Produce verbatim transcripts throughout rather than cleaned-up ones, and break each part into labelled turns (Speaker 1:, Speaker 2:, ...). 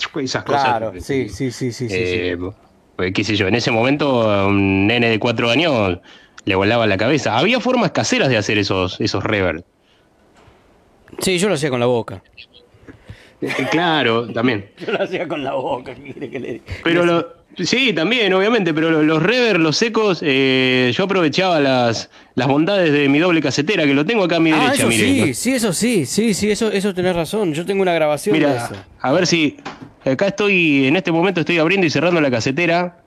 Speaker 1: esas
Speaker 2: Claro,
Speaker 1: cosas.
Speaker 2: sí, sí, sí, sí, sí,
Speaker 1: Eh,
Speaker 2: sí.
Speaker 1: pues, qué sé yo, en ese momento a un nene de cuatro años le volaba la cabeza. Había formas caseras de hacer esos, esos reverb.
Speaker 2: Sí, yo lo hacía con la boca.
Speaker 1: Eh, claro, también.
Speaker 2: Yo lo hacía con la boca, ¿qué quiere que le diga? Me
Speaker 1: Pero
Speaker 2: hacía-
Speaker 1: lo, sí, también, obviamente, pero lo- los rever, los secos, eh, yo aprovechaba las, las bondades de mi doble casetera, que lo tengo acá a mi
Speaker 2: Ah,
Speaker 1: derecha,
Speaker 2: eso
Speaker 1: mire.
Speaker 2: sí,
Speaker 1: Lo-
Speaker 2: sí, eso sí, sí, sí, eso, eso tenés razón. Yo tengo una grabación de eso.
Speaker 1: mira, a ver si. Acá estoy, en este momento estoy abriendo y cerrando la casetera,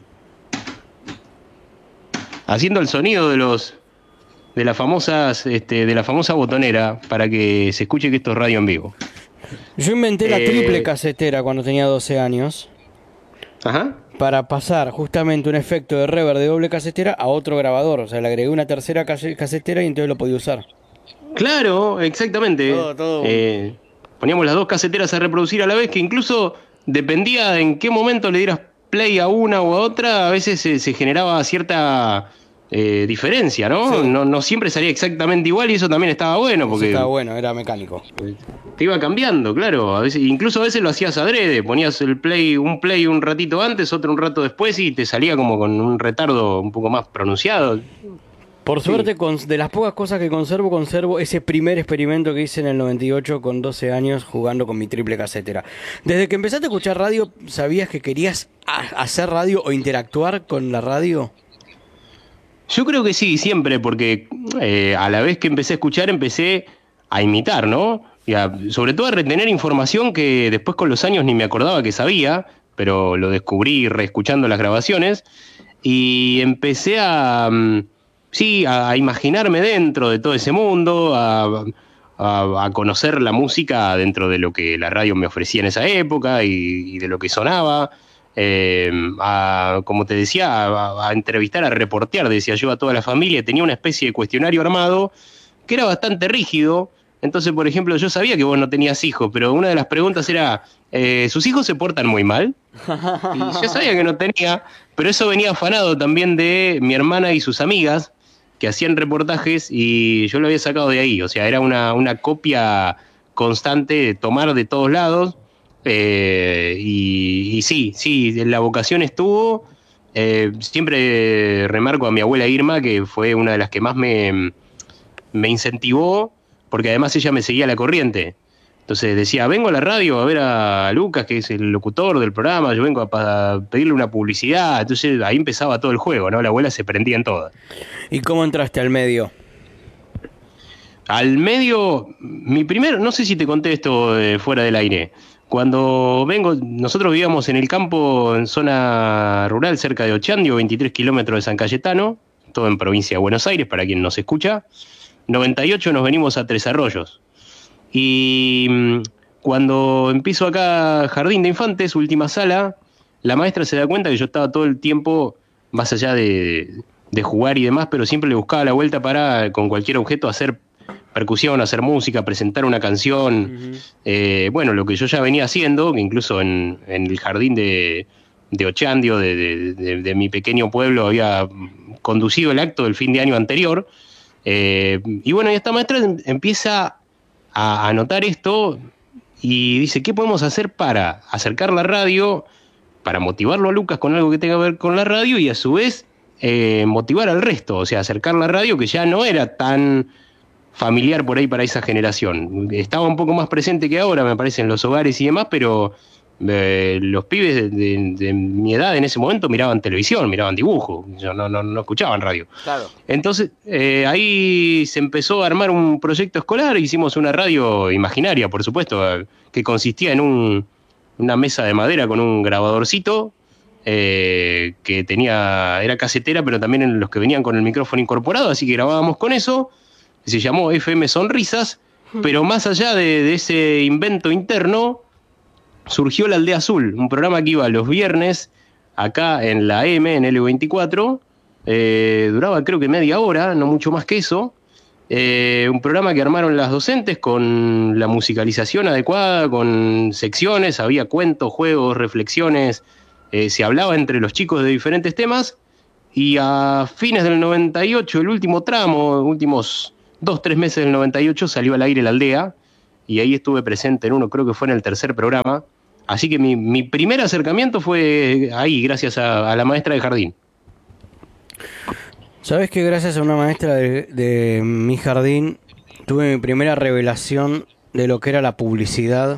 Speaker 1: haciendo el sonido de los. De las famosas, este, de la famosa botonera, para que se escuche que esto es radio en vivo.
Speaker 2: Yo inventé la triple
Speaker 1: Eh,
Speaker 2: casetera cuando tenía doce años
Speaker 1: ajá.
Speaker 2: para pasar justamente un efecto de reverb de doble casetera a otro grabador. O sea, le agregué una tercera case- casetera y entonces lo podía usar.
Speaker 1: Claro, exactamente.
Speaker 2: Todo, todo un-
Speaker 1: Eh, poníamos las dos caseteras a reproducir a la vez, que incluso dependía en qué momento le dieras play a una o a otra, a veces se, se generaba cierta eh, diferencia, ¿no?
Speaker 2: Sí,
Speaker 1: ¿no? No siempre salía exactamente igual y eso también estaba bueno,
Speaker 2: eso estaba
Speaker 1: porque
Speaker 2: bueno, era mecánico.
Speaker 1: te iba cambiando, claro. A veces, incluso a veces lo hacías adrede, ponías el play, un play un ratito antes, otro un rato después y te salía como con un retardo un poco más pronunciado.
Speaker 2: Por
Speaker 1: Sí.
Speaker 2: suerte, con- de las pocas cosas que conservo, conservo ese primer experimento que hice en el noventa y ocho con doce años jugando con mi triple casetera. Desde que empezaste a escuchar radio, ¿sabías que querías a- hacer radio o interactuar con la radio?
Speaker 1: Yo creo que sí, siempre, porque eh, a la vez que empecé a escuchar, empecé a imitar, ¿no? Y a- sobre todo a retener información que después con los años ni me acordaba que sabía, pero lo descubrí reescuchando las grabaciones. Y empecé a, mm, sí, a, a imaginarme dentro de todo ese mundo, a, a- a conocer la música dentro de lo que la radio me ofrecía en esa época y, y de lo que sonaba. Eh, a, como te decía, a, a entrevistar, a reportear, decía yo, a toda la familia. Tenía una especie de cuestionario armado que era bastante rígido. Entonces, por ejemplo, yo sabía que vos no tenías hijos, pero una de las preguntas era, eh, ¿sus hijos se portan muy mal? Y yo sabía que no tenía, pero eso venía afanado también de mi hermana y sus amigas, que hacían reportajes y yo lo había sacado de ahí. O sea, era una, una copia constante de tomar de todos lados. Eh, y, y sí, sí, la vocación estuvo. Eh, siempre remarco a mi abuela Irma, que fue una de las que más me, me incentivó, porque además ella me seguía la corriente. Entonces decía, vengo a la radio a ver a Lucas, que es el locutor del programa, yo vengo a, pa- pedirle una publicidad. Entonces ahí empezaba todo el juego, ¿no? La abuela se prendía en todas.
Speaker 2: ¿Y cómo entraste al medio?
Speaker 1: Al medio, mi primer, no sé si te conté esto eh, fuera del aire. Cuando vengo, nosotros vivíamos en el campo, en zona rural, cerca de Ochandio, veintitrés kilómetros de San Cayetano, todo en provincia de Buenos Aires, para quien nos escucha. noventa y ocho nos venimos a Tres Arroyos. Y mm, cuando empiezo acá Jardín de Infantes, última sala, la maestra se da cuenta que yo estaba todo el tiempo, más allá de, de jugar y demás, pero siempre le buscaba la vuelta para, con cualquier objeto, hacer percusión, hacer música, presentar una canción.
Speaker 2: Ujú.
Speaker 1: Eh, bueno, lo que yo ya venía haciendo, que incluso en, en el jardín de, de Ochandio, de, de, de, de mi pequeño pueblo, había conducido el acto del fin de año anterior. Eh, y bueno, y esta maestra empieza a anotar esto y dice, ¿qué podemos hacer para acercar la radio, para motivarlo a Lucas con algo que tenga que ver con la radio y a su vez eh, motivar al resto? O sea, acercar la radio, que ya no era tan familiar por ahí para esa generación. Estaba un poco más presente que ahora, me parece, en los hogares y demás, pero eh, los pibes de, de, de mi edad en ese momento miraban televisión, miraban dibujo, no, no, no escuchaban radio.
Speaker 2: Claro.
Speaker 1: Entonces, eh, ahí se empezó a armar un proyecto escolar, hicimos una radio imaginaria, por supuesto, eh, que consistía en un, una mesa de madera con un grabadorcito, eh, que tenía, era casetera, pero también en los que venían con el micrófono incorporado, así que grabábamos con eso, que se llamó F M Sonrisas, pero más allá de, de ese invento interno, surgió La Aldea Azul, un programa que iba los viernes acá en la M, en L veinticuatro, eh, duraba creo que media hora, no mucho más que eso. Eh, un programa que armaron las docentes con la musicalización adecuada, con secciones, había cuentos, juegos, reflexiones, eh, se hablaba entre los chicos de diferentes temas. Y a fines del noventa y ocho, el último tramo, últimos dos, tres meses del noventa y ocho, salió al aire La Aldea, y ahí estuve presente en uno, creo que fue en el tercer programa, Así que mi, mi primer acercamiento fue ahí, gracias a, a la maestra de jardín.
Speaker 2: ¿Sabes que gracias a una maestra de, de mi jardín tuve mi primera revelación de lo que era la publicidad?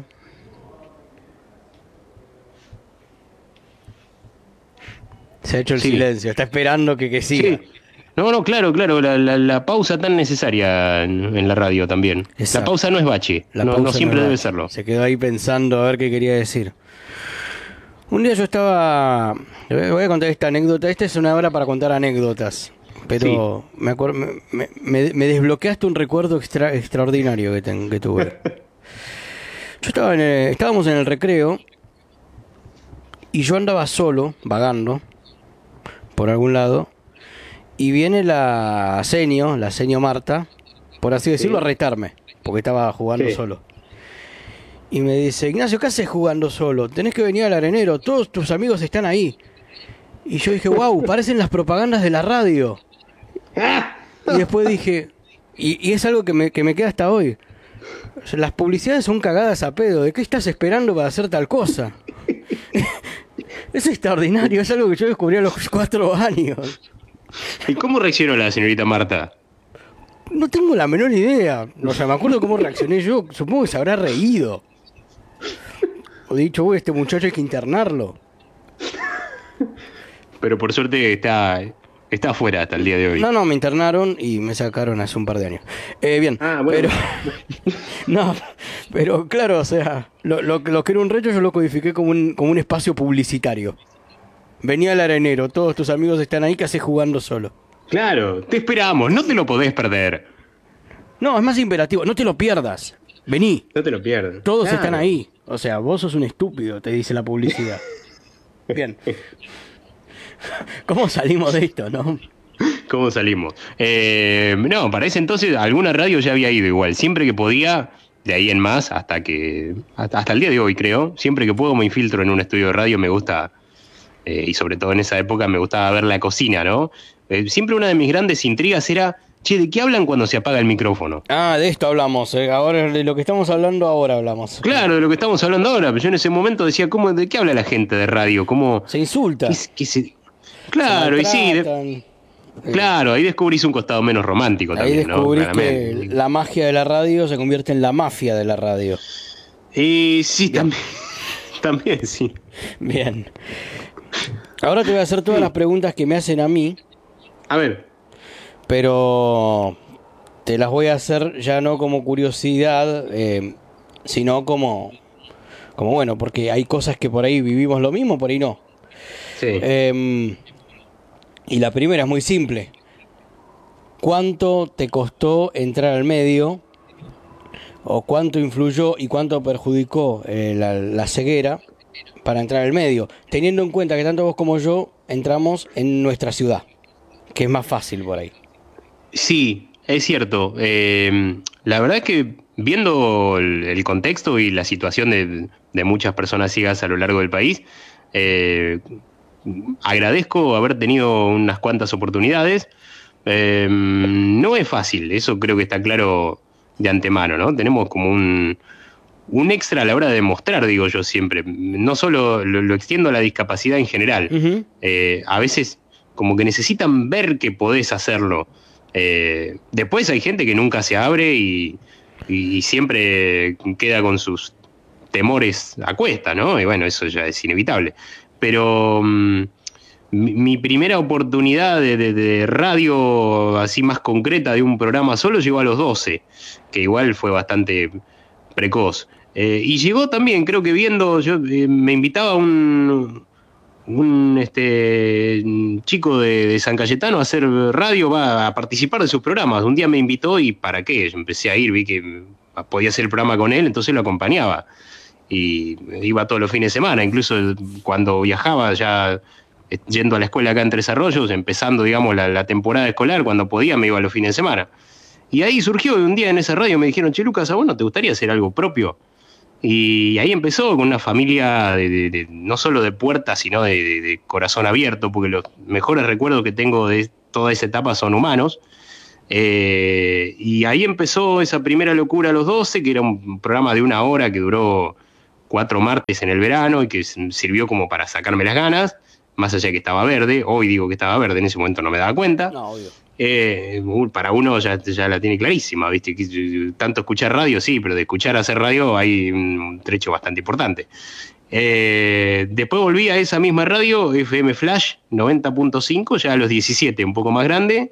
Speaker 2: Se ha hecho el
Speaker 1: Sí.
Speaker 2: silencio, está esperando que, que siga.
Speaker 1: Sí. No, no, claro, claro, la, la, la pausa tan necesaria en, en la radio también.
Speaker 2: Exacto.
Speaker 1: La pausa no es bache,
Speaker 2: La
Speaker 1: no,
Speaker 2: pausa
Speaker 1: no siempre
Speaker 2: no
Speaker 1: debe
Speaker 2: va.
Speaker 1: serlo.
Speaker 2: Se quedó ahí pensando a ver qué quería decir. Un día yo estaba... le voy a contar esta anécdota. Esta es una hora para contar anécdotas. Pero me, acuer- me, me, me desbloqueaste un recuerdo extra, extraordinario que, ten- que tuve. Yo estaba en el- estábamos en el recreo y yo andaba solo, vagando, por algún lado, y viene la senio, la senio Marta, por así decirlo,
Speaker 1: Sí.
Speaker 2: a retarme, porque estaba jugando
Speaker 1: Sí.
Speaker 2: solo. Y me dice, Ignacio, ¿qué haces jugando solo? Tenés que venir al arenero, todos tus amigos están ahí. Y yo dije, wow, parecen las propagandas de la radio. Y después dije, y, y es algo que me, que me queda hasta hoy. O sea, las publicidades son cagadas a pedo. ¿De qué estás esperando para hacer tal cosa? Es extraordinario, es algo que yo descubrí a los cuatro años.
Speaker 1: ¿Y cómo reaccionó la señorita Marta?
Speaker 2: No tengo la menor idea. O sea, me acuerdo cómo reaccioné yo. Supongo que se habrá reído. O dicho, uy, este muchacho hay que internarlo.
Speaker 1: Pero por suerte está, está afuera hasta el día de hoy.
Speaker 2: No, no, me internaron y me sacaron hace un par de años. Eh, bien,
Speaker 1: Ah, bueno.
Speaker 2: pero... no, pero claro, o sea, lo, lo, lo que era un reto yo lo codifiqué como un, como un espacio publicitario. Venía al arenero, todos tus amigos están ahí, ¿qué haces jugando solo?
Speaker 1: Claro, te esperamos, no te lo podés perder.
Speaker 2: No, es más imperativo, no te lo pierdas. Vení,
Speaker 1: No te lo pierdas.
Speaker 2: todos
Speaker 1: Claro.
Speaker 2: están ahí. O sea, vos sos un estúpido, te dice la publicidad. Bien. ¿Cómo salimos de esto, no?
Speaker 1: ¿Cómo salimos? Eh, no, para ese entonces alguna radio ya había ido igual. Siempre que podía, de ahí en más, hasta que hasta, hasta el día de hoy creo, siempre que puedo me infiltro en un estudio de radio, me gusta, eh, y sobre todo en esa época me gustaba ver la cocina, ¿no? Eh, siempre una de mis grandes intrigas era, che, ¿de qué hablan cuando se apaga el micrófono?
Speaker 2: Ah, de esto hablamos, eh. Ahora de lo que estamos hablando ahora hablamos.
Speaker 1: Claro, de lo que estamos hablando ahora, pero yo en ese momento decía, ¿cómo, ¿de qué habla la gente de radio? ¿Cómo,
Speaker 2: Se insulta.
Speaker 1: qué se- qué se- Claro, y sí, de-
Speaker 2: maltratan.
Speaker 1: claro, ahí descubrís un costado menos romántico
Speaker 2: Ahí
Speaker 1: también, ¿no?
Speaker 2: descubrís que
Speaker 1: Claramente.
Speaker 2: la magia de la radio se convierte en la mafia de la radio.
Speaker 1: Y sí, también, también sí.
Speaker 2: Bien. Ahora te voy a hacer todas las preguntas que me hacen a mí,
Speaker 1: A ver,
Speaker 2: pero te las voy a hacer ya no como curiosidad, eh, sino como, como bueno, porque hay cosas que por ahí vivimos lo mismo, por ahí no.
Speaker 1: sí.
Speaker 2: Eh, y la primera es muy simple. ¿Cuánto te costó entrar al medio? ¿O cuánto influyó y cuánto perjudicó eh, la, la ceguera para entrar al medio? Teniendo en cuenta que tanto vos como yo entramos en nuestra ciudad, que es más fácil por ahí.
Speaker 1: Sí, es cierto. Eh, la verdad es que viendo el, el contexto y la situación de, de muchas personas ciegas a lo largo del país, eh, agradezco haber tenido unas cuantas oportunidades. Eh, no es fácil, eso creo que está claro de antemano, ¿no? Tenemos como un, un extra a la hora de demostrar, digo yo siempre. No solo lo, lo extiendo a la discapacidad en general.
Speaker 2: Uh-huh.
Speaker 1: Eh, a veces como que necesitan ver que podés hacerlo. Eh, después hay gente que nunca se abre y, y siempre queda con sus temores a cuesta, ¿no? Y bueno, eso ya es inevitable. Pero um, mi, mi primera oportunidad de, de, de radio así más concreta de un programa solo llegó a los doce, que igual fue bastante precoz. Eh, y llegó también, creo que viendo, yo eh, me invitaba un... un este chico de, de San Cayetano a hacer radio, va a participar de sus programas. Un día me invitó y ¿para qué? Yo empecé a ir, vi que podía hacer el programa con él, entonces lo acompañaba. Y iba todos los fines de semana, incluso cuando viajaba ya yendo a la escuela acá en Tres Arroyos, empezando, digamos, la, la temporada escolar, cuando podía me iba los fines de semana. Y ahí surgió, un día en esa radio me dijeron, che, Lucas, ¿a vos no te gustaría hacer algo propio? Y ahí empezó con una familia de, de, de, no solo de puertas, sino de, de, de corazón abierto, porque los mejores recuerdos que tengo de toda esa etapa son humanos. Eh, y ahí empezó esa primera locura a los doce, que era un programa de una hora que duró cuatro martes en el verano y que sirvió como para sacarme las ganas, más allá de que estaba verde. Hoy digo que estaba verde, en ese momento no me daba cuenta.
Speaker 2: No, obvio.
Speaker 1: Eh, para uno ya, ya la tiene clarísima, ¿viste? Tanto escuchar radio, sí, pero de escuchar a hacer radio hay un trecho bastante importante. Eh, después volví a esa misma radio, F M Flash noventa punto cinco, ya a los diecisiete, un poco más grande.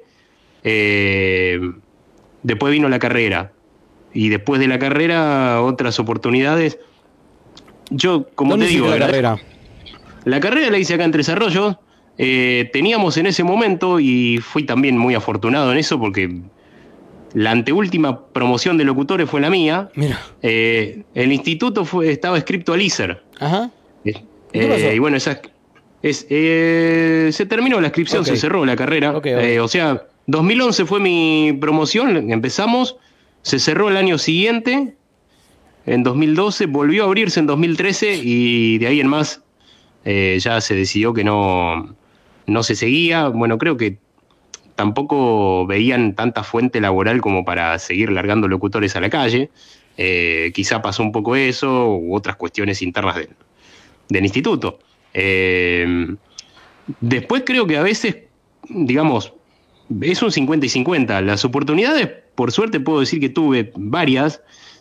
Speaker 1: Eh, después vino la carrera. Y después de la carrera, otras oportunidades. Yo, como te digo,
Speaker 2: la carrera?
Speaker 1: La carrera la hice acá en Tres Arroyos. Eh, teníamos en ese momento, y fui también muy afortunado en eso, porque la anteúltima promoción de locutores fue la mía.
Speaker 2: Mira.
Speaker 1: Eh, el instituto fue, estaba inscrito al I S E R.
Speaker 2: Ajá.
Speaker 1: Eh, eh, y bueno, esa, es, eh, se terminó la inscripción, okay. Se cerró la carrera. Okay, okay. Eh, o sea, dos mil once fue mi promoción, empezamos, se cerró el año siguiente, en dos mil doce, volvió a abrirse en dos mil trece y de ahí en más eh, ya se decidió que no, no se seguía. Bueno, creo que tampoco veían tanta fuente laboral como para seguir largando locutores a la calle. Eh, quizá pasó un poco eso u otras cuestiones internas del, del instituto. Eh, después creo que a veces, digamos, es un cincuenta y cincuenta. Las oportunidades, por suerte puedo decir que tuve varias,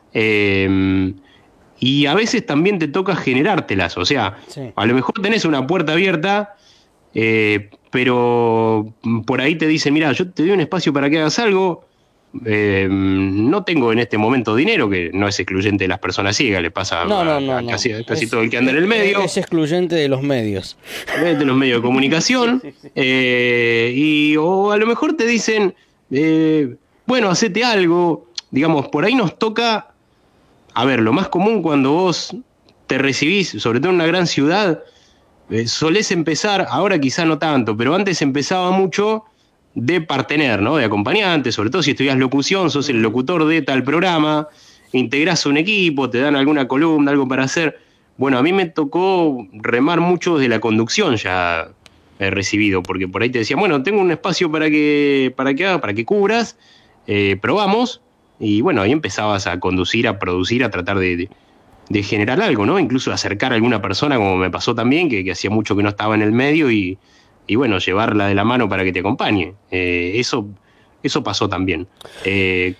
Speaker 1: eh, y a veces también te toca generártelas. O sea, sí. A lo mejor tenés una puerta abierta, eh, pero por ahí te dicen, mira, yo te doy un espacio para que hagas algo. Eh, no tengo en este momento dinero, que no es excluyente de las personas ciegas, le pasa
Speaker 2: no,
Speaker 1: a,
Speaker 2: no, no,
Speaker 1: a casi,
Speaker 2: no.
Speaker 1: casi
Speaker 2: es,
Speaker 1: todo el que anda en el medio.
Speaker 2: Es excluyente de los medios.
Speaker 1: De los medios de comunicación. sí, sí, sí. Eh, y o a lo mejor te dicen, eh, bueno, hacete algo. Digamos, por ahí nos toca, a ver, lo más común cuando vos te recibís, sobre todo en una gran ciudad, eh, solés empezar, ahora quizá no tanto, pero antes empezaba mucho de partener, ¿no? De acompañante, sobre todo si estudias locución, sos el locutor de tal programa, integrás un equipo, te dan alguna columna, algo para hacer. Bueno, a mí me tocó remar mucho desde la conducción ya he recibido, porque por ahí te decían, bueno, tengo un espacio para que, para que hagas, para que cubras, eh, probamos, y bueno, ahí empezabas a conducir, a producir, a tratar de, de, de generar algo, ¿no? Incluso acercar a alguna persona, como me pasó también, que, que hacía mucho que no estaba en el medio, y y bueno, llevarla de la mano para que te acompañe. Eh, eso, eso pasó también. Eh,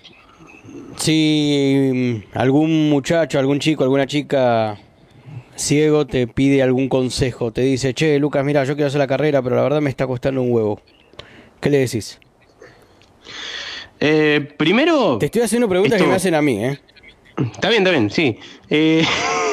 Speaker 2: si algún muchacho, algún chico, alguna chica ciego te pide algún consejo, te dice, che, Lucas, mira, yo quiero hacer la carrera, pero la verdad me está costando un huevo, ¿qué le decís?
Speaker 1: Eh, primero...
Speaker 2: Te estoy haciendo preguntas esto... que me hacen a mí, ¿eh?
Speaker 1: Está bien, está bien, sí. Eh...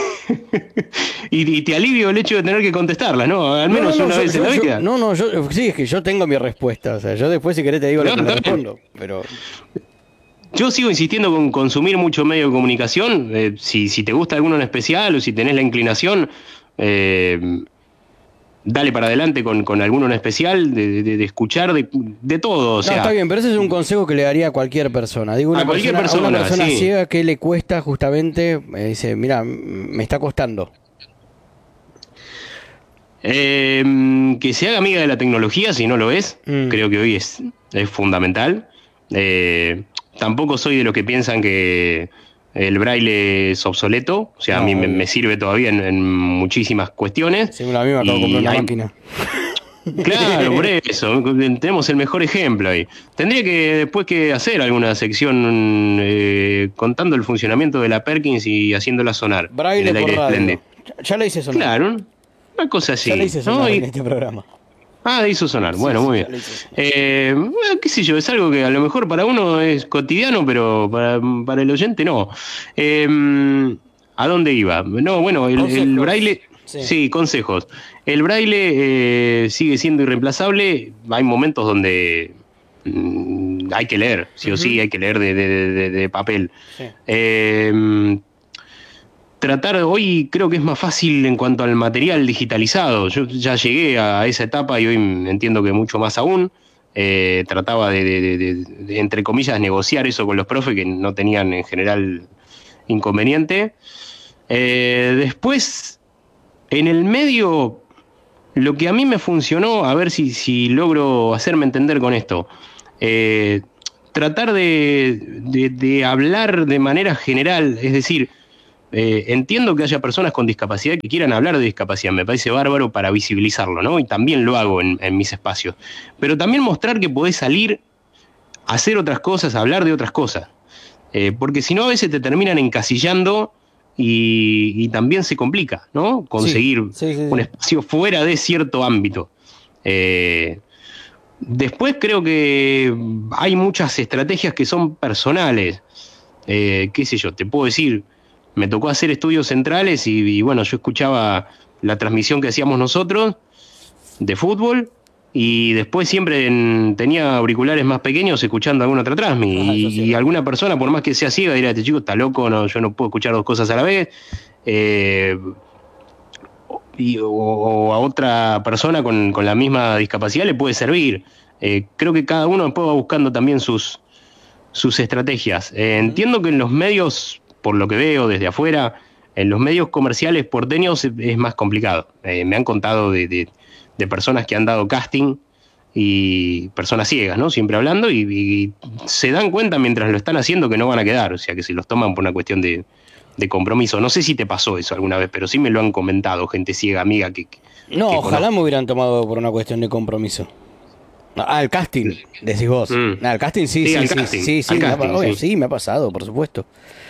Speaker 1: y, y te alivio el hecho de tener que contestarlas, ¿no? Al menos no, no, no, una yo, vez en
Speaker 2: yo,
Speaker 1: la vida.
Speaker 2: Yo, no, no, yo, sí, es que yo tengo mi respuesta. O sea, yo después, si querés, te digo no, lo que me respondo. Pero...
Speaker 1: Yo sigo insistiendo con consumir mucho medio de comunicación. Eh, si, si te gusta alguno en especial o si tenés la inclinación, eh, dale para adelante con, con alguno en especial, de, de, de escuchar de, de todo. O sea,
Speaker 2: no, está bien, pero ese es un consejo que le daría a cualquier persona. Digo, una
Speaker 1: a cualquier
Speaker 2: persona,
Speaker 1: persona,
Speaker 2: a una persona
Speaker 1: sí.
Speaker 2: ciega que le cuesta justamente, me dice, mira, me está costando.
Speaker 1: Eh, que se haga amiga de la tecnología, si no lo es, mm. creo que hoy es, es fundamental. Eh, tampoco soy de los que piensan que el braille es obsoleto, o sea, no, a mí me, me sirve todavía en, en muchísimas cuestiones.
Speaker 2: Sí, a mí me acabo de comprar una hay... máquina.
Speaker 1: Claro, por eso, tenemos el mejor ejemplo ahí. Tendría que después que hacer alguna sección eh, contando el funcionamiento de la Perkins y haciéndola sonar.
Speaker 2: Braille por radio. Ya la hice sonar.
Speaker 1: Claro, una cosa así.
Speaker 2: Ya la hice sonar,
Speaker 1: ¿no?
Speaker 2: en este programa.
Speaker 1: Ah, hizo sonar,
Speaker 2: sí,
Speaker 1: bueno,
Speaker 2: sí,
Speaker 1: muy bien. Eh, bueno, qué sé yo, es algo que a lo mejor para uno es cotidiano, pero para, para el oyente no. Eh, ¿A dónde iba? No, bueno, el, el braille... Sí. sí, consejos. El braille eh, sigue siendo irreemplazable. Hay momentos donde mm, hay que leer, sí uh-huh. o sí, hay que leer de, de, de, de papel. Sí. Eh, tratar, hoy creo que es más fácil en cuanto al material digitalizado. Yo ya llegué a esa etapa y hoy entiendo que mucho más aún. Eh, trataba de, de, de, de, de, entre comillas, negociar eso con los profes que no tenían en general inconveniente. Eh, después... En el medio, lo que a mí me funcionó, a ver si, si logro hacerme entender con esto, eh, tratar de, de, de hablar de manera general, es decir, Eh, entiendo que haya personas con discapacidad que quieran hablar de discapacidad, me parece bárbaro para visibilizarlo, ¿no? Y también lo hago en, en mis espacios. Pero también mostrar que podés salir a hacer otras cosas, a hablar de otras cosas. Eh, porque si no, a veces te terminan encasillando y, y también se complica, ¿no? Conseguir
Speaker 2: sí, sí, sí, sí.
Speaker 1: un espacio fuera de cierto ámbito. Eh, después creo que hay muchas estrategias que son personales. Eh, qué sé yo, te puedo decir, me tocó hacer estudios centrales y, y bueno, yo escuchaba la transmisión que hacíamos nosotros de fútbol y después siempre en, tenía auriculares más pequeños escuchando alguna otra transmi
Speaker 2: Ah,
Speaker 1: y,
Speaker 2: sí.
Speaker 1: y alguna persona, por más que sea ciega, dirá, este chico está loco, no, yo no puedo escuchar dos cosas a la vez. Eh, y, o, o a otra persona con, con la misma discapacidad le puede servir. Eh, creo que cada uno después va buscando también sus, sus estrategias. Eh, entiendo que en los medios, por lo que veo desde afuera, en los medios comerciales porteños es, es más complicado. Eh, me han contado de, de, de personas que han dado casting y personas ciegas, ¿no? Siempre hablando y, y se dan cuenta mientras lo están haciendo que no van a quedar, o sea que se los toman por una cuestión de, de compromiso. No sé si te pasó eso alguna vez, pero sí me lo han comentado gente ciega, amiga que... que
Speaker 2: No,
Speaker 1: que
Speaker 2: ojalá
Speaker 1: conozco.
Speaker 2: me hubieran tomado por una cuestión de compromiso. Ah, el casting, decís vos.
Speaker 1: Mm.
Speaker 2: Ah, el casting sí,
Speaker 1: Sí,
Speaker 2: sí,
Speaker 1: al
Speaker 2: sí,
Speaker 1: casting,
Speaker 2: sí, sí,
Speaker 1: al
Speaker 2: me ha,
Speaker 1: casting,
Speaker 2: obvio,
Speaker 1: sí.
Speaker 2: sí, me ha pasado, por supuesto.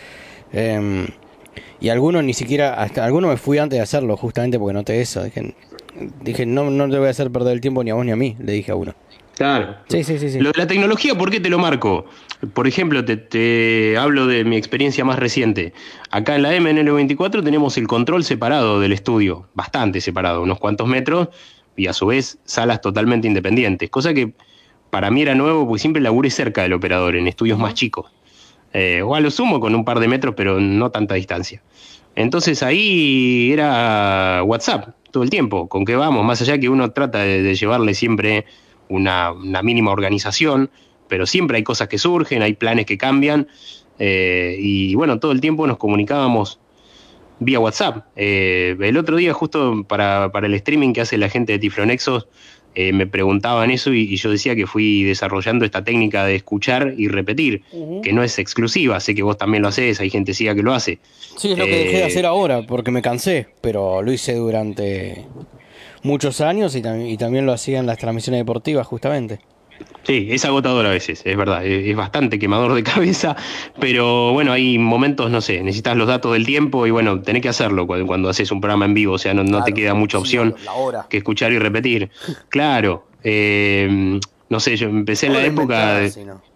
Speaker 2: Eh, y algunos ni siquiera, hasta algunos me fui antes de hacerlo, justamente porque noté eso. Dije, dije no, no te voy a hacer perder el tiempo ni a vos ni a mí, le dije a uno.
Speaker 1: Claro.
Speaker 2: Sí, sí, sí, sí.
Speaker 1: Lo de la tecnología, ¿por qué te lo marco? Por ejemplo, te, te hablo de mi experiencia más reciente. Acá en la M N L veinticuatro tenemos el control separado del estudio, bastante separado, unos cuantos metros, y a su vez salas totalmente independientes, cosa que para mí era nuevo porque siempre laburé cerca del operador, en estudios uh-huh. más chicos. Eh, o a lo sumo con un par de metros, pero no tanta distancia. Entonces ahí era WhatsApp todo el tiempo, con qué vamos, más allá que uno trata de, de llevarle siempre una, una mínima organización, pero siempre hay cosas que surgen, hay planes que cambian, eh, y bueno, todo el tiempo nos comunicábamos vía WhatsApp. Eh, el otro día, justo para, para el streaming que hace la gente de Tiflonexos, eh, me preguntaban eso y, y yo decía que fui desarrollando esta técnica de escuchar y repetir, uh-huh. que no es exclusiva, sé que vos también lo hacés, hay gente ciega que lo hace.
Speaker 2: Sí, es lo eh, que dejé de hacer ahora, porque me cansé, pero lo hice durante muchos años y, tam- y también lo hacía en las transmisiones deportivas, justamente.
Speaker 1: Sí, es agotador a veces, es verdad, es, es bastante quemador de cabeza, pero bueno, hay momentos, no sé, necesitas los datos del tiempo y bueno, tenés que hacerlo cuando, cuando haces un programa en vivo, o sea, no, no claro, te queda mucha opción
Speaker 2: sí, la hora.
Speaker 1: que escuchar y repetir. Claro, eh, no sé, yo empecé en la época... De... Si no.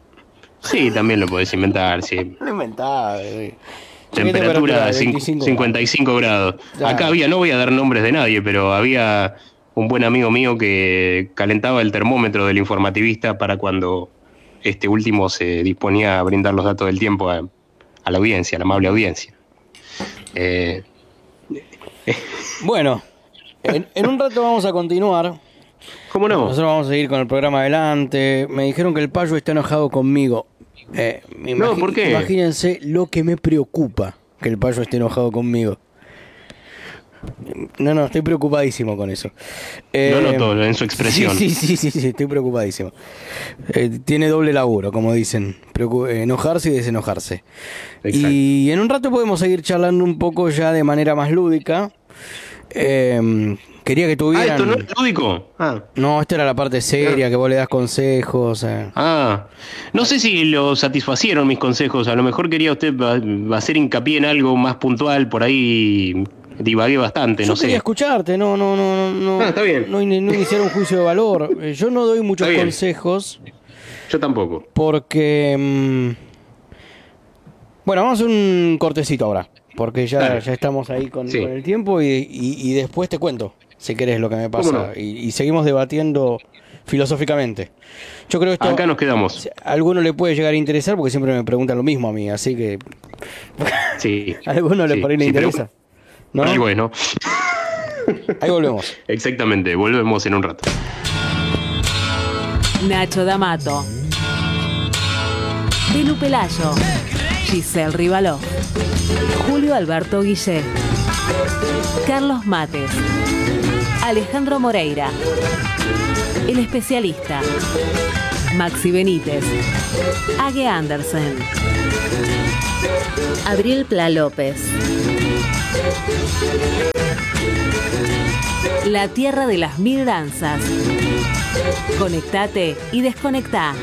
Speaker 1: Sí, también lo podés inventar, sí.
Speaker 2: Lo inventaba, sí.
Speaker 1: Temperatura cincuenta y cinco grados. Claro. Acá había, no voy a dar nombres de nadie, pero había... un buen amigo mío que calentaba el termómetro del informativista para cuando este último se disponía a brindar los datos del tiempo a, a la audiencia, a la amable audiencia. Eh...
Speaker 2: Bueno, en, en un rato vamos a continuar.
Speaker 1: ¿Cómo no?
Speaker 2: Nosotros vamos a seguir con el programa adelante. Me dijeron que el Payo está enojado conmigo. Eh,
Speaker 1: no, ¿por qué?
Speaker 2: Imagínense lo que me preocupa que el Payo esté enojado conmigo. No, no, estoy preocupadísimo con eso.
Speaker 1: Eh, no noto en su expresión.
Speaker 2: Sí, sí, sí, sí, sí estoy preocupadísimo. Eh, tiene doble laburo, como dicen. Preocup- enojarse y desenojarse. Exacto. Y en un rato podemos seguir charlando un poco ya de manera más lúdica. Eh, quería que tuvieran...
Speaker 1: Ah, ¿esto no es lúdico? Ah.
Speaker 2: No, esta era la parte seria, que vos le das consejos. Eh.
Speaker 1: Ah, no sé si lo satisfacieron mis consejos. A lo mejor quería usted hacer hincapié en algo más puntual por ahí... Divagué bastante,
Speaker 2: yo
Speaker 1: no sé.
Speaker 2: Yo quería escucharte, no, no, no, no.
Speaker 1: Ah, está bien.
Speaker 2: No, no iniciar un juicio de valor. Yo no doy muchos consejos.
Speaker 1: Yo tampoco.
Speaker 2: Porque... Mmm, bueno, vamos a hacer un cortecito ahora. Porque ya, ya estamos ahí con, sí. con el tiempo y, y, y después te cuento, si querés, lo que me pasa. No? Y, y seguimos debatiendo filosóficamente. Yo creo que esto...
Speaker 1: Acá nos quedamos.
Speaker 2: A alguno le puede llegar a interesar porque siempre me preguntan lo mismo a mí, así que...
Speaker 1: Sí.
Speaker 2: A alguno le
Speaker 1: sí,
Speaker 2: por ahí le
Speaker 1: sí,
Speaker 2: interesa.
Speaker 1: Pero...
Speaker 2: ¿No?
Speaker 1: Ahí bueno.
Speaker 2: Ahí volvemos.
Speaker 1: Exactamente, volvemos en un rato.
Speaker 3: Nacho D'Amato, Belu Pelayo, Giselle Rivaló, Julio Alberto Guillén, Carlos Mates, Alejandro Moreira, El Especialista, Maxi Benítez, Age Andersen,
Speaker 4: Abril Pla López.
Speaker 3: La tierra de las mil danzas. Conectate y desconectá.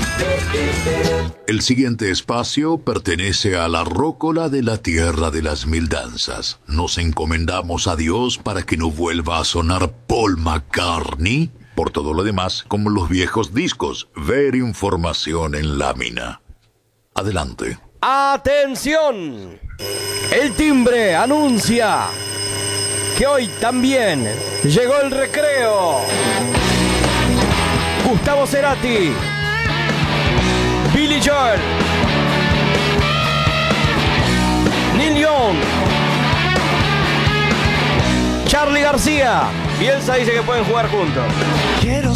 Speaker 5: El siguiente espacio pertenece a la rócola de la tierra de las mil danzas. Nos encomendamos a Dios para que no vuelva a sonar Paul McCartney. Por todo lo demás, como los viejos discos, ver información en lámina. Adelante.
Speaker 2: ¡Atención! El timbre anuncia que hoy también llegó el recreo. Gustavo Cerati, Billy Joel, Neil Young, Charly García. Bielsa dice que pueden jugar juntos.
Speaker 6: Quiero